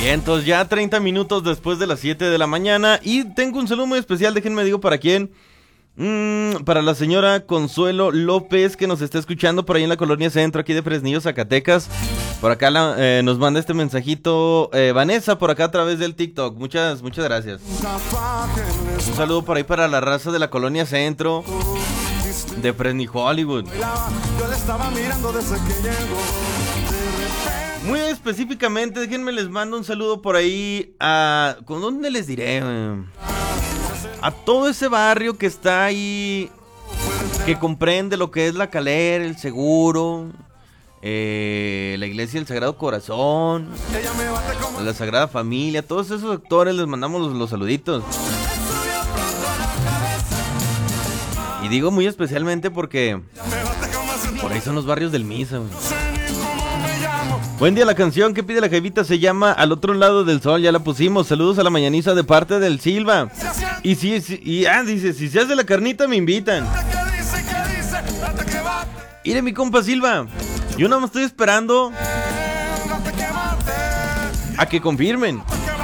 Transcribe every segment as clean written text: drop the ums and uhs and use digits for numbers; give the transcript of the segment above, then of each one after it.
Bien, entonces ya 30 minutos después de las 7 de la mañana y tengo un saludo muy especial, déjenme digo para quién. Para la señora Consuelo López que nos está escuchando por ahí en la colonia Centro, aquí de Fresnillo, Zacatecas. Por acá nos manda este mensajito Vanessa por acá a través del TikTok. Muchas gracias. Un saludo por ahí para la raza de la colonia Centro de Fresnillo, Hollywood. Muy específicamente, déjenme les mando un saludo por ahí a... ¿Con dónde les diré? A todo ese barrio que está ahí, que comprende lo que es La Calera, El Seguro, la Iglesia del Sagrado Corazón, la Sagrada Familia, todos esos sectores les mandamos los saluditos. Y digo muy especialmente porque por ahí son los barrios del Misa, güey. Buen día, la canción que pide la jevita se llama Al Otro Lado del Sol, ya la pusimos. Saludos a la mañaniza de parte del Silva. Y dice, si se hace la carnita me invitan. Mire mi compa Silva, yo no me estoy esperando a que confirmen.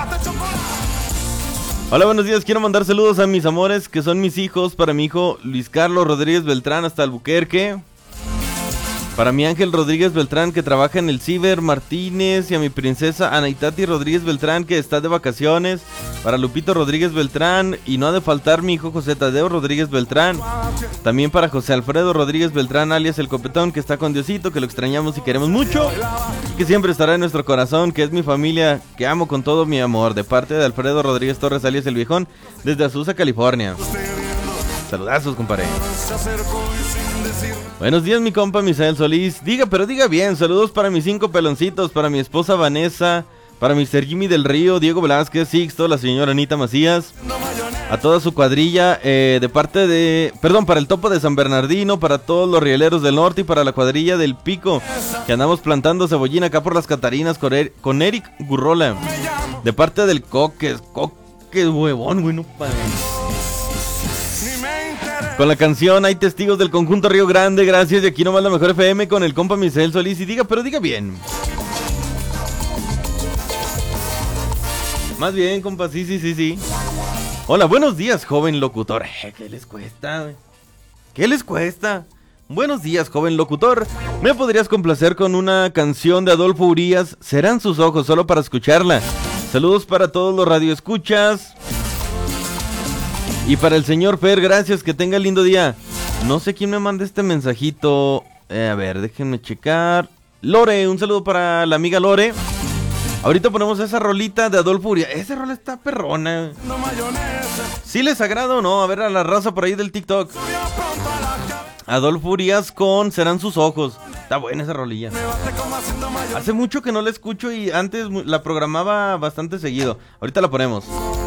Hola, buenos días, quiero mandar saludos a mis amores que son mis hijos, para mi hijo Luis Carlos Rodríguez Beltrán hasta Albuquerque. Para mi Ángel Rodríguez Beltrán que trabaja en el Ciber Martínez y a mi princesa Anaitati Rodríguez Beltrán que está de vacaciones. Para Lupito Rodríguez Beltrán y no ha de faltar mi hijo José Tadeo Rodríguez Beltrán. También para José Alfredo Rodríguez Beltrán alias El Copetón que está con Diosito, que lo extrañamos y queremos mucho. Y que siempre estará en nuestro corazón, que es mi familia, que amo con todo mi amor. De parte de Alfredo Rodríguez Torres alias El Viejón desde Azusa, California. Saludazos, compadre. Buenos días, mi compa Misael Solís. Diga bien. Saludos para mis 5 peloncitos, para mi esposa Vanessa, para Mr. Jimmy del Río, Diego Velázquez, Sixto, la señora Anita Macías, a toda su cuadrilla, de parte de... Perdón, para el Topo de San Bernardino, para todos los rieleros del norte y para la cuadrilla del Pico, que andamos plantando cebollín acá por las Catarinas con Eric Gurrola. De parte del Coques huevón, güey, no padre. Con la canción Hay Testigos del conjunto Río Grande, gracias. Y aquí nomás la mejor FM con el compa Misael Solís. Y diga bien. Más bien, compa, sí. Hola, buenos días, joven locutor. ¿Qué les cuesta, güey? ¿Qué les cuesta? Buenos días, joven locutor. ¿Me podrías complacer con una canción de Adolfo Urías? Serán sus ojos, solo para escucharla. Saludos para todos los radioescuchas. Y para el señor Fer, gracias, que tenga lindo día. No sé quién me manda este mensajito. A ver, déjenme checar. Lore, un saludo para la amiga Lore. Ahorita ponemos esa rolita de Adolfo Urías. Esa rola está perrona. ¿Sí les agrada o no? A ver a la raza por ahí del TikTok. Adolfo Urías con Serán sus ojos. Está buena esa rolilla. Hace mucho que no la escucho y antes la programaba bastante seguido. Ahorita la ponemos.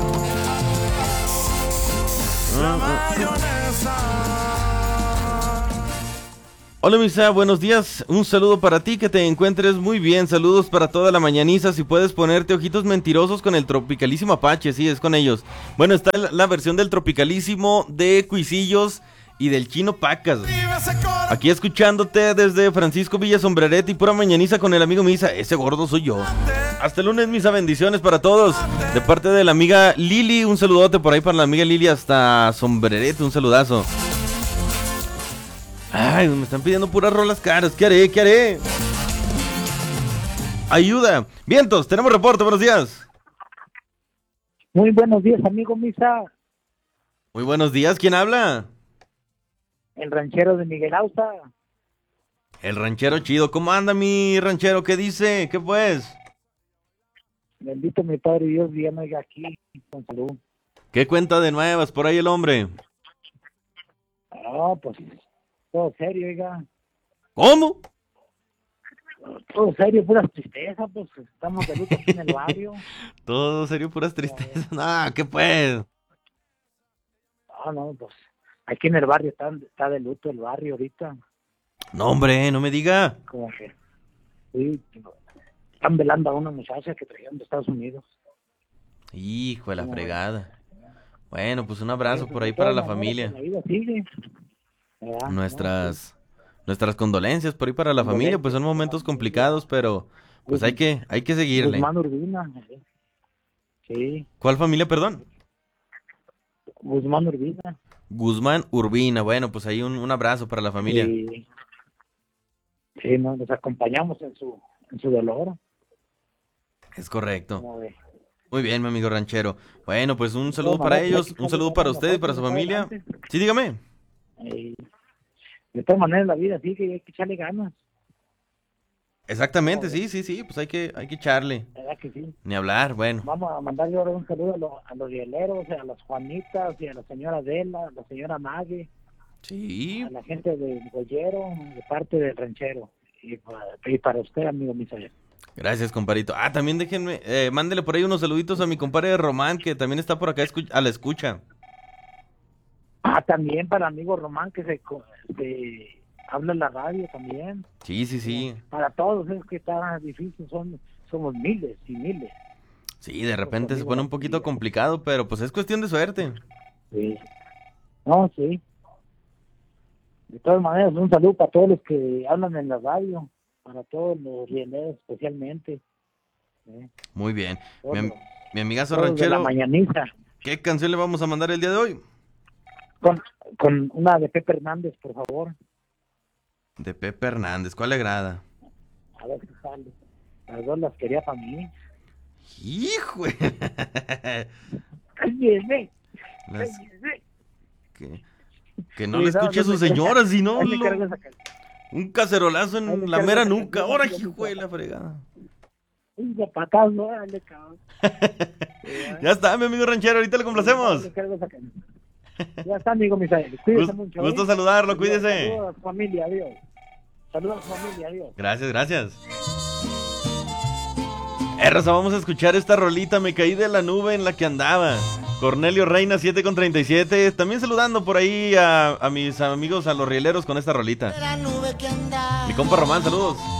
Hola Misa, buenos días, un saludo para ti, que te encuentres muy bien, saludos para toda la mañaniza, si puedes ponerte Ojitos Mentirosos con el Tropicalísimo Apache, sí, es con ellos. Bueno, está la versión del Tropicalísimo de Cuisillos y del Chino Pacas. Aquí escuchándote desde Francisco Villa Sombrerete y pura mañaniza con el amigo Misa, ese gordo soy yo. Hasta el lunes, Misa, bendiciones para todos. De parte de la amiga Lili, un saludote por ahí para la amiga Lili hasta Sombrerete, un saludazo. Ay, me están pidiendo puras rolas caras, ¿qué haré? Ayuda. Vientos, tenemos reporte, buenos días. Muy buenos días, amigo Misa. Muy buenos días, ¿quién habla? El ranchero de Miguel Ausa. El ranchero chido, ¿cómo anda mi ranchero? ¿Qué dice? ¿Qué pues? Bendito mi Padre Dios, bien oiga aquí, con salud. ¿Qué cuenta de nuevas por ahí el hombre? No, pues, todo serio, oiga. ¿Cómo? Todo serio, puras tristezas, pues, estamos de luto aquí en el barrio. Todo serio, puras tristezas. Ah, ¿qué pues? No, pues, aquí en el barrio está de luto el barrio ahorita. No, hombre, no me diga. Como que, sí, están velando a una muchacha que trajeron de Estados Unidos. Hijo de la fregada. Bueno, pues un abrazo por ahí para la familia. La vida sigue. Nuestras condolencias por ahí para la familia, pues son momentos complicados, pero Pues hay que seguirle. Guzmán Urbina. Sí, ¿Cuál familia, perdón? Guzmán Urbina. Guzmán Urbina. Bueno, pues ahí un abrazo para la familia. Sí, sí, nos acompañamos en su dolor. Es correcto. Como de- Muy bien, mi amigo ranchero. Bueno, pues un saludo todas para maneras, ellos, hay que un saludo salir para con usted y para su nosotros, familia. adelante. Sí, dígame. De todas maneras, la vida sí que hay que echarle ganas, Exactamente, Joder. sí, pues hay que echarle. ¿verdad que sí? Ni hablar, bueno. Vamos a mandarle ahora un saludo a los rieleros, a las Juanitas, y a la señora Adela, a la señora Maggie, Sí, a la gente del Goyero, de parte del ranchero. Y para usted, amigo Misael. gracias, comparito. Ah, también déjenme, mándele por ahí unos saluditos a mi compadre Román, que también está por acá a la escucha. También para el amigo Román, que se habla en la radio también. Sí. Para todos es que está difícil, somos miles y miles. Sí, de repente se pone un poquito complicado, pero pues es cuestión de suerte. Sí. No, sí. De todas maneras, un saludo para todos los que hablan en la radio, para todos los rieleros especialmente. Muy bien. Todos los- Mi amigazo todos de la ranchero, mañaniza. ¿qué canción le vamos a mandar el día de hoy? Con una de Pepe Hernández, por favor. De Pepe Hernández, ¿cuál le agrada? A ver si sale. Las dos las quería para mí. ¡Hijo! ¡Cállese! Las- ¡Cállese! que no Sí, le escuche a su me- señora, si no, ahí me cargo esa canción. un cacerolazo Ahí me en la cargo mera esa nuca. canción, Ahora, ya me hijo de la fregada. Un zapatazo, dale, cabrón. Ya está, mi amigo ranchero, ahorita le complacemos. Me cargo esa canción. Ya está, amigo Misael. Cuídese mucho. Gusto ¿eh? saludarlo, Adiós, cuídese. Saludos a su familia, adiós. Saludos a su familia, adiós. Gracias. Raza, vamos a escuchar esta rolita. Me caí de la nube en la que andaba. Cornelio Reina 7:37. También saludando por ahí a mis amigos, a los rieleros con esta rolita. Mi compa Román, saludos.